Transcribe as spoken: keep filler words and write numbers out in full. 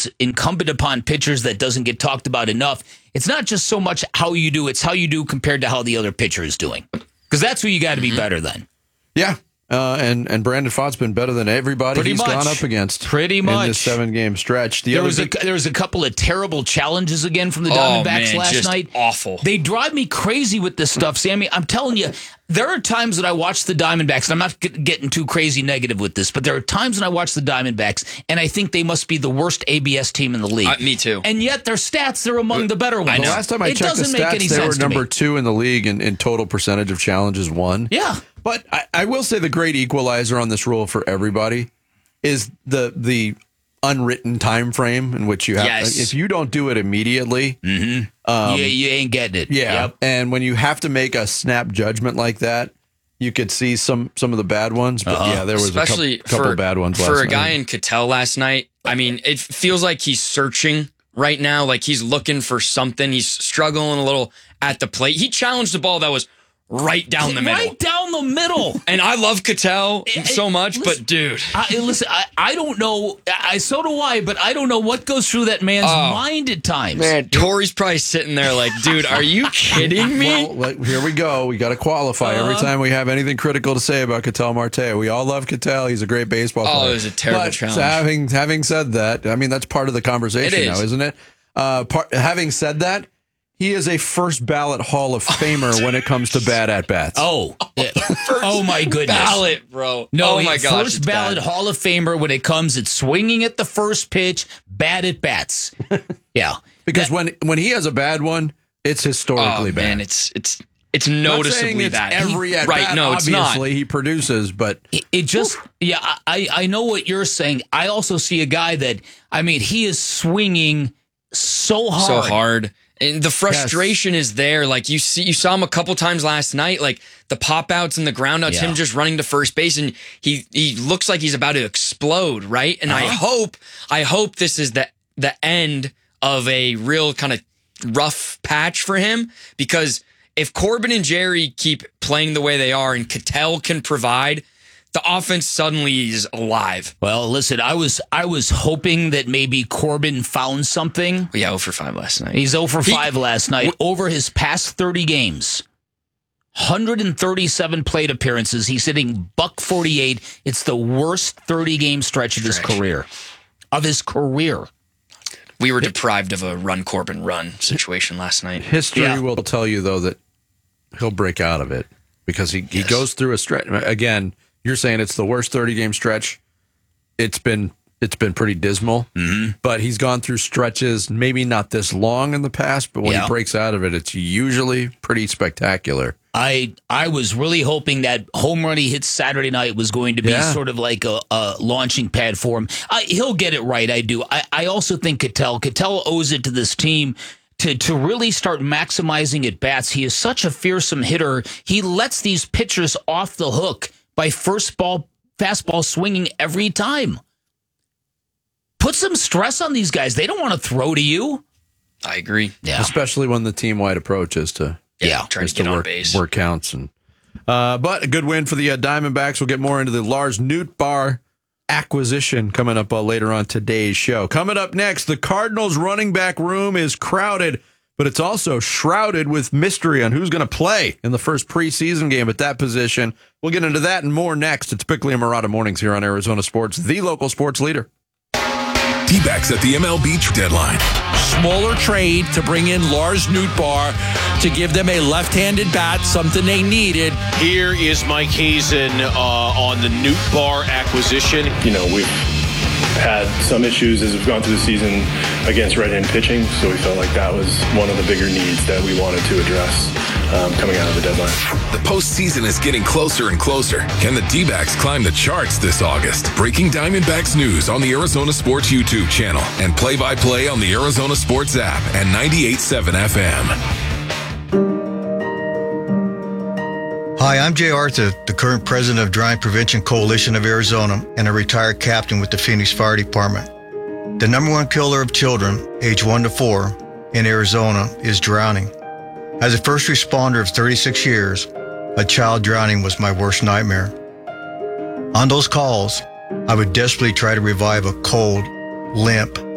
that's incumbent upon pitchers that doesn't get talked about enough. It's not just so much how you do, it's how you do compared to how the other pitcher is doing. Because that's who you got to be better than. Yeah. Uh, and, and Brandon Pfaadt's been better than everybody Pretty he's much. gone up against Pretty much. in this seven-game stretch. The there, other was big- a, there was a couple of terrible challenges again from the Oh, Diamondbacks man, last just night. awful. They drive me crazy with this stuff, Sammy. I'm telling you, there are times that I watch the Diamondbacks, and I'm not get- getting too crazy negative with this, but there are times when I watch the Diamondbacks, and I think they must be the worst A B S team in the league. Uh, me too. And yet their stats, they're among the better ones. The last time I it checked the doesn't make stats, any they were sense to number me. two in the league in, in total percentage of challenges won. Yeah. But I, I will say the great equalizer on this rule for everybody is the the unwritten time frame in which you have. Yes. If you don't do it immediately, Mm-hmm. um, yeah, you ain't getting it. yeah. Yep. And when you have to make a snap judgment like that, you could see some some of the bad ones. But Uh-uh. yeah, there was Especially a couple, couple for, bad ones last for a night. guy in Cattell last night. I mean, it feels like he's searching right now, like he's looking for something. He's struggling a little at the plate. He challenged the ball that was right down the middle. Right down the middle. And I love Cattell so much, listen, but dude. I, listen, I, I don't know. I so do I, but I don't know what goes through that man's Oh, mind at times. Man, Tori's probably sitting there like, dude, are you kidding me? Well, like, here we go. We got to qualify every Uh-huh. time we have anything critical to say about Cattell Marte. We all love Cattell. He's a great baseball Oh, player. it was a terrible but challenge. Having having said that, I mean that's part of the conversation It now, is. isn't it? Uh, part, having said that, he is a first ballot Hall of Famer when it comes to bad at bats. Oh, yeah. oh my goodness. Ballot, bro. No, oh my gosh. first it's ballot bad. Hall of Famer when it comes at swinging at the first pitch, bad at bats. Yeah. because when when he has a bad one, it's historically Oh, bad. man, it's it's it's Not saying noticeably it's bad. every at right, bat, no, it's obviously not. he produces, but It, it just, yeah, I, I know what you're saying. I also see a guy that, I mean, he is swinging so hard. So hard. And the frustration is there. Like you see, you saw him a couple times last night, like the pop outs and the ground outs, Yeah. him just running to first base, and he he looks like he's about to explode, right? And I Uh-huh. hope, I hope this is the the end of a real kind of rough patch for him, because if Corbin and Jerry keep playing the way they are and Cattell can provide, the offense suddenly is alive. Well, listen, I was I was hoping that maybe Corbin found something. Yeah, oh for five last night. He's oh for He- five last night. Over his past thirty games, one hundred thirty-seven plate appearances. He's hitting buck forty-eight. It's the worst thirty-game stretch of his Stretch. career. Of his career. We were deprived of a run Corbin run situation last night. history Yeah. will tell you though that he'll break out of it because he, he Yes. goes through a stretch. Again, you're saying it's the worst thirty game stretch. It's been it's been pretty dismal, mm-hmm. but he's gone through stretches, maybe not this long in the past, but when Yeah. he breaks out of it, it's usually pretty spectacular. I I was really hoping that home run he hit Saturday night was going to be Yeah. sort of like a, a launching pad for him. I, he'll get it right, I do. I, I also think Cattell, Cattell owes it to this team to, to really start maximizing at bats. He is such a fearsome hitter. He lets these pitchers off the hook by first ball, fastball swinging every time. Put some stress on these guys. They don't want to throw to you. I agree. Yeah. Especially when the team wide approach is to Yeah. Trying is to get on work, base. work counts and uh, but a good win for the uh, Diamondbacks. We'll get more into the Lars Nootbaar acquisition coming up uh, later on today's show. Coming up next, the Cardinals running back room is crowded, but it's also shrouded with mystery on who's going to play in the first preseason game at that position. We'll get into that and more next. It's Bickley and Murata Mornings here on Arizona Sports, the local sports leader. D-backs at the M L B deadline. Smaller trade to bring in Lars Nootbaar to give them a left-handed bat, something they needed. Here is Mike Hazen uh, on the Nootbaar acquisition. You know, we've had some issues as we've gone through the season against right-hand pitching, so we felt like that was one of the bigger needs that we wanted to address um, coming out of the deadline. The postseason is getting closer and closer. Can the D-backs climb the charts this August? Breaking Diamondbacks news on the Arizona Sports YouTube channel and play-by-play on the Arizona Sports app and ninety-eight point seven F M. Hi, I'm Jay Arthur, the current president of Drowning Prevention Coalition of Arizona and a retired captain with the Phoenix Fire Department. The number one killer of children, age one to four, in Arizona is drowning. As a first responder of thirty-six years, a child drowning was my worst nightmare. On those calls, I would desperately try to revive a cold, limp,